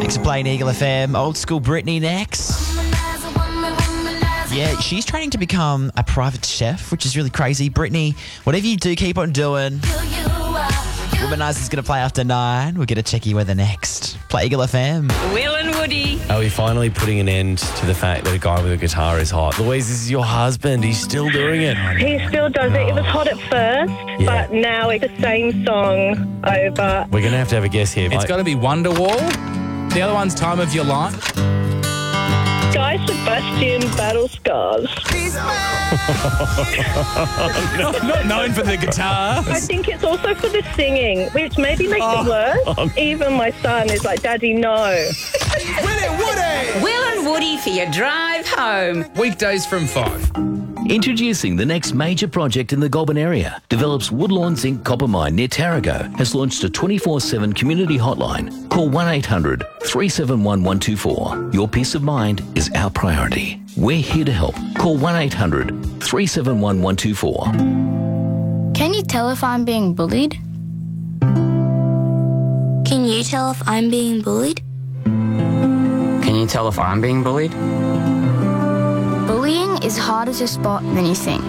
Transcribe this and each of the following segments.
Thanks for playing Eagle FM. Old school Britney next. Yeah, she's training to become a private chef, which is really crazy. Britney, whatever you do, keep on doing. Womanizer's going to play after 9. We'll get a checky weather next. Play Eagle FM. Will and Woody. Are we finally putting an end to the fact that a guy with a guitar is hot? Louise, this is your husband. He's still doing it. He still does it. It was hot at first, Yeah. but now it's the same song over. We're going to have a guess here. It's got to be Wonderwall. The other one's Time of Your Life. Guy Sebastian, Battle Scars. Not known for the guitar. I think it's also for the singing, which maybe makes it worse. Even my son is like, Daddy, no. Will and Woody for your drive home. Weekdays from 5. Introducing the next major project in the Goulburn area. Develops Woodlawn Zinc Copper Mine near Tarago has launched a 24/7 community hotline. Call 1800 371 124. Your peace of mind is our priority. We're here to help. Call 1800 371 124. Can you tell if I'm being bullied? Can you tell if I'm being bullied? Can you tell if I'm being bullied? Bullying is harder to spot than you think.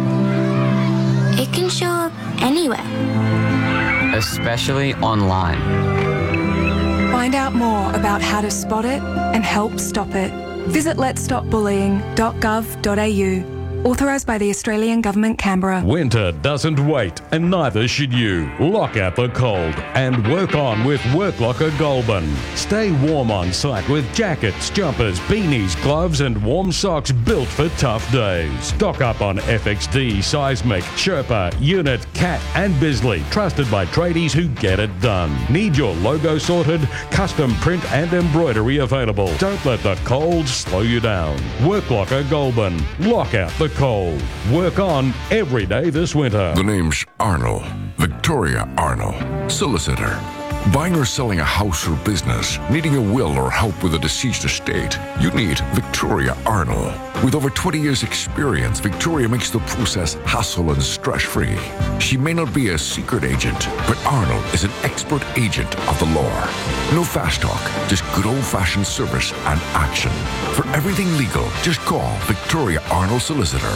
It can show up anywhere. Especially online. Find out more about how to spot it and help stop it. Visit letsstopbullying.gov.au. Authorised by the Australian Government, Canberra. Winter doesn't wait, and neither should you. Lock out the cold and work on with Worklocker Goulburn. Stay warm on site with jackets, jumpers, beanies, gloves and warm socks built for tough days. Stock up on FXD, Seismic, Sherpa, Unit, Cat and Bisley, trusted by tradies who get it done. Need your logo sorted? Custom print and embroidery available. Don't let the cold slow you down. Worklocker Goulburn. Lock out the cold. Work on every day this winter. The name's Arnold. Victoria Arnold. Solicitor. Buying or selling a house or business, needing a will or help with a deceased estate, you need Victoria Arnold. With over 20 years experience, Victoria makes the process hassle and stress-free. She may not be a secret agent, but Arnold is an expert agent of the law. No fast talk, just good old-fashioned service and action. For everything legal, just call Victoria Arnold Solicitor,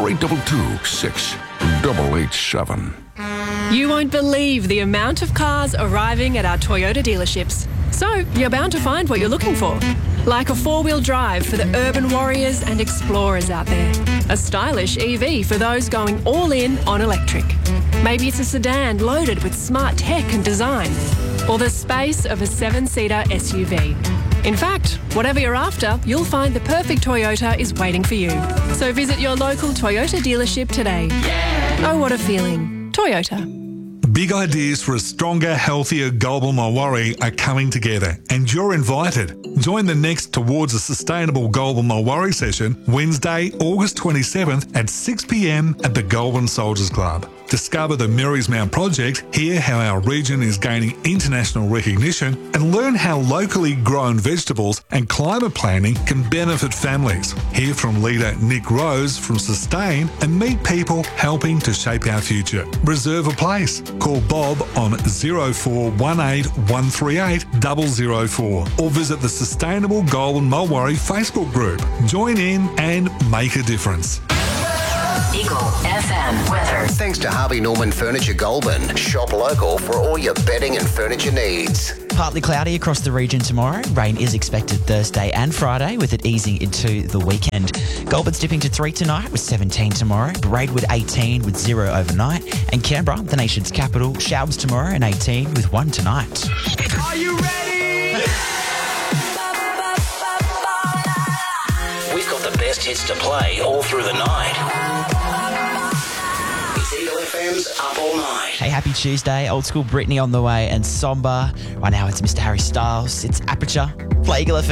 4822-6887. You won't believe the amount of cars arriving at our Toyota dealerships. So, you're bound to find what you're looking for. Like a four-wheel drive for the urban warriors and explorers out there. A stylish EV for those going all in on electric. Maybe it's a sedan loaded with smart tech and design. Or the space of a 7-seater SUV. In fact, whatever you're after, you'll find the perfect Toyota is waiting for you. So visit your local Toyota dealership today. Oh, what a feeling. Toyota. Big ideas for a stronger, healthier Goulburn Mulwaree are coming together, and you're invited. Join the next Towards a Sustainable Goulburn Mulwaree session Wednesday, August 27th at 6 p.m. at the Goulburn Soldiers Club. Discover the Mary's Mount project, hear how our region is gaining international recognition, and learn how locally grown vegetables and climate planning can benefit families. Hear from leader Nick Rose from Sustain and meet people helping to shape our future. Reserve a place. Call Bob on 0418 138 004 or visit the Sustainable Goulburn Mulwaree Facebook group. Join in and make a difference. Eagle FM weather. Thanks to Harvey Norman Furniture Goulburn. Shop local for all your bedding and furniture needs. Partly cloudy across the region tomorrow. Rain is expected Thursday and Friday, with it easing into the weekend. Goulburn's dipping to 3 tonight with 17 tomorrow. Braidwood 18 with 0 overnight. And Canberra, the nation's capital, showers tomorrow and 18 with 1 tonight. Are you ready? We've got the best hits to play all through the night. It's Eagle FM's Up All Night. Hey, happy Tuesday. Old school Britney on the way and Somber. Right now it's Mr. Harry Styles. It's Aperture. Play Eagle FM.